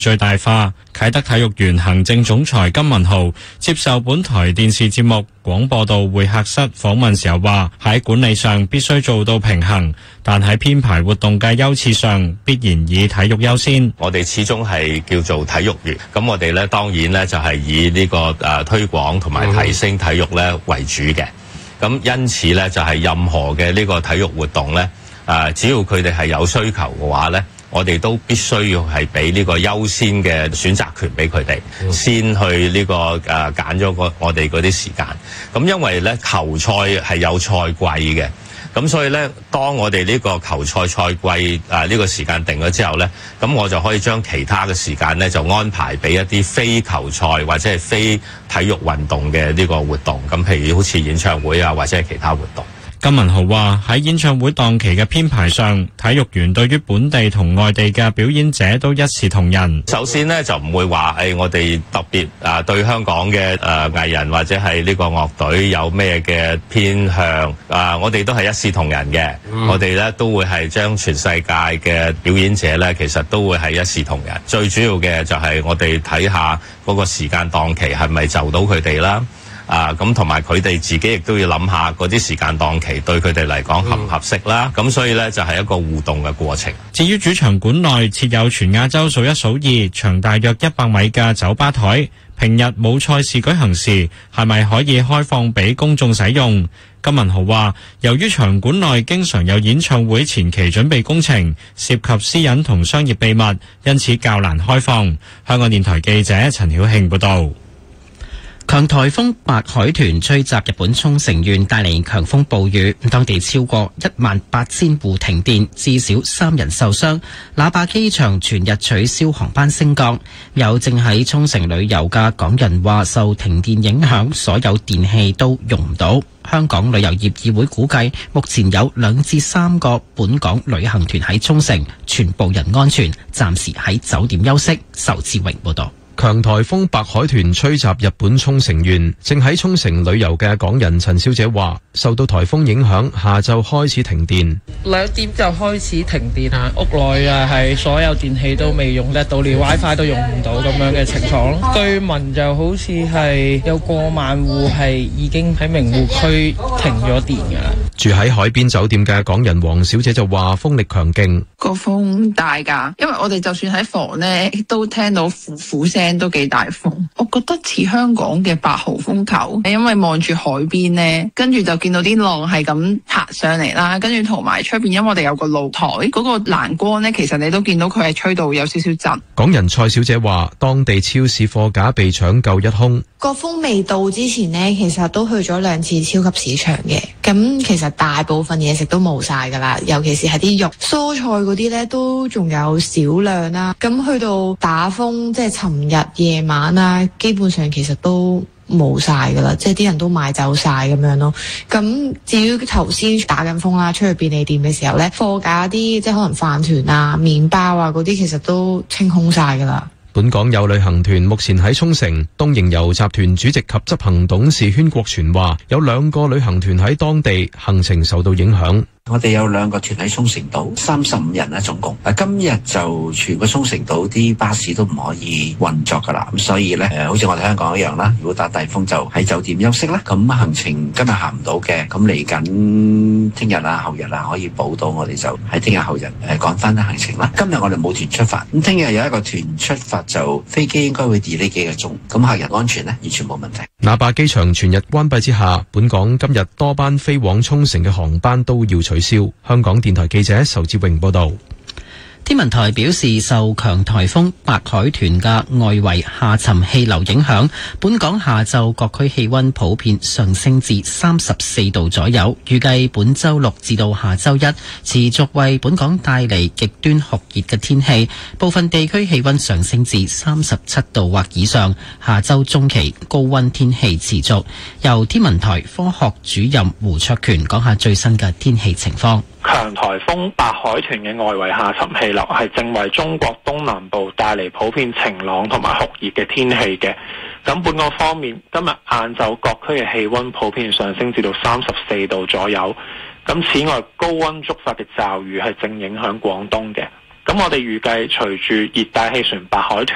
最大化。啟德體育園行政總裁金文豪接受本台電視節目廣播道會客室訪問時候話，喺管理上必須做到平衡，但喺編排活動嘅優次上必然以體育優先。 我哋始終係叫做體育園，咁我哋咧當然咧就係以呢個推廣同埋提升體育咧為主嘅。咁因此咧就係任何嘅呢個體育活動咧，只要佢哋係有需求嘅話咧，我哋都必須要係俾呢個優先嘅選擇權俾佢哋，先去呢個揀咗我哋嗰啲時間。咁因為咧球賽係有賽季嘅，咁所以咧當我哋呢個球賽賽季呢個時間定咗之後咧，咁我就可以將其他嘅時間咧就安排俾一啲非球賽或者係非體育運動嘅呢個活動。咁譬如好似演唱會啊，或者係其他活動。 金文豪話喺演唱會檔期嘅編排上，體育園對於本地同外地嘅表演者都一視同仁。 首先呢，就唔會話我哋特別對香港嘅藝人或者係呢個樂隊有咩嘅偏向我哋都係一視同仁嘅。我哋咧都會係將全世界嘅表演者咧，其實都會係一視同仁。最主要嘅就係我哋睇下嗰個時間檔期係咪就到佢哋啦。咁同埋佢哋自己亦都要諗下嗰啲時間檔期對佢哋嚟講合唔合適啦。咁所以呢，就係一個互動嘅過程。 至於主場館內設有全亞洲數一數二、長大約100米嘅酒吧台，平日冇賽事舉行時，係咪可以開放俾公眾使用？金文豪話，由於場館內經常有演唱會前期準備工程，涉及私隱同商業秘密，因此較難開放。香港電台記者陳曉慶報道。 強颱風白海豚吹襲日本沖繩縣，帶嚟強風暴雨，當地超過18000戶停電，至少3人受傷。那霸機場全日取消航班升降。有正喺沖繩旅遊嘅港人話，受停電影響，所有電器都用唔到。香港旅遊業議會估計，目前有2至3個本港旅行團喺沖繩，全部人安全，暫時喺酒店休息。仇志榮報道。 強颱風白海豚吹襲日本沖繩縣，正喺沖繩旅遊嘅港人陳小姐話，受到颱風影響，下晝開始停電。 2點就開始停電啊！屋內係所有電器都未用得到，連 WiFi 都用唔到咁樣嘅情況咯。據聞就好似係有過萬戶係已經喺名護區停咗電㗎啦。 住喺海邊酒店嘅港人黃小姐就話，風力強勁， 個風大㗎，因為我哋就算喺房呢，都聽到呼聲。都幾大風，我覺得似香港嘅8號風球，因為望住海邊呢，跟住就見到啲浪係咁爬上嚟啦，跟住同埋出邊，因為我哋有個露台，嗰個欄杆呢，其實你都見到佢係吹到有少少震。 港人蔡小姐話，當地超市貨架被搶購一空。 個風未到之前呢，其實都去咗2次超級市場嘅，咁其實大部分嘢食都冇晒噶啦，尤其是係啲肉、蔬菜嗰啲呢，都仲有少量啦。咁去到打風，即係尋日夜晚啊，基本上其實都冇晒噶啦，即係啲人都買走晒咁樣咯。咁至於頭先打緊風啦，出去便利店嘅時候呢，貨架啲即係可能飯團啊、麵包啊嗰啲，其實都清空晒噶啦。 本港有旅行團目前喺沖繩，東瀛遊集團主席及執行董事禤國全話，有2個旅行團喺當地行程受到影響。 我哋有2個團喺沖繩島，35人啦總共。今日就全個沖繩島啲巴士都唔可以運作噶啦，咁所以呢，好似我哋香港一樣啦，如果打大風就喺酒店休息啦。咁行程今日行唔到嘅，咁嚟緊聽日啊、後日啊可以補到，我哋就喺聽日後日趕翻行程啦。今日我哋冇團出發，咁聽日有一個團出發，就飛機應該會 delay 幾個鐘，咁客人安全呢，完全冇問題。 那霸機場全日關閉之下，本港今日多班飛往沖繩嘅航班都要取消。香港電台記者仇志榮報道。 天文台表示，受強颱風白海豚嘅外圍下沉氣流影響，本港下晝各區氣溫普遍上升至34度左右。預計本週6至到下週1持續為本港帶嚟極端酷熱嘅天氣，部分地區氣溫上升至37度或以上。下週中期高溫天氣持續。由天文台科學主任胡卓權講下最新嘅天氣情況。 強颱風白海豚嘅外圍下沉氣流係正為中國東南部帶嚟普遍晴朗同埋酷熱嘅天氣嘅。咁本港方面，今日晏晝各區嘅氣溫普遍上升至到34度左右。咁此外，高溫觸發嘅驟雨係正影響廣東嘅。咁我哋預計隨住熱帶氣旋白海豚